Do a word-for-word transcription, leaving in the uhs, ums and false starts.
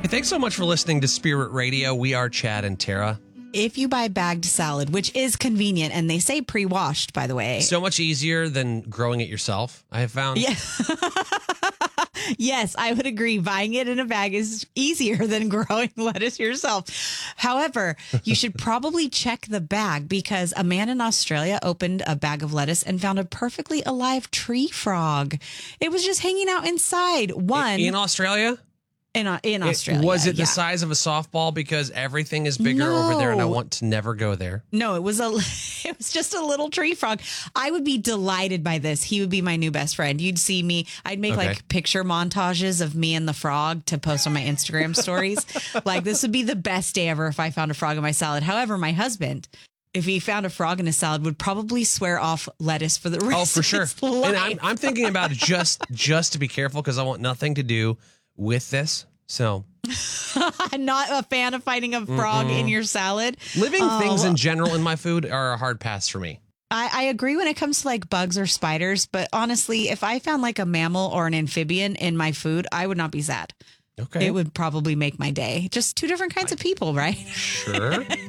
thanks so much for listening to Spirit Radio. We are Chad and Tara. If you buy bagged salad, which is convenient, and they say pre-washed, by the way. So much easier than growing it yourself, I have found. Yeah. Yes, I would agree. Buying it in a bag is easier than growing lettuce yourself. However, you should probably check the bag because a man in Australia opened a bag of lettuce and found a perfectly alive tree frog. It was just hanging out inside. One In Australia? in in Australia. It, was it the yeah. size of a softball? Because everything is bigger No. over there, and I want to never go there. No, it was a it was just a little tree frog. I would be delighted by this. He would be my new best friend. You'd see me. I'd make Okay. like picture montages of me and the frog to post on my Instagram stories. Like this would be the best day ever if I found a frog in my salad. However, my husband, if he found a frog in his salad, would probably swear off lettuce for the rest Oh, for of sure. his life. And I'm, I'm thinking about it just just to be careful because I want nothing to do with this. So I'm not a fan of finding a frog Mm-mm. in your salad. living Oh, things in general in my food are a hard pass for me. I, I agree when it comes to like bugs or spiders, but honestly, if I found like a mammal or an amphibian in my food, I would not be sad. Okay. It would probably make my day. Just two different kinds of people, right? Sure.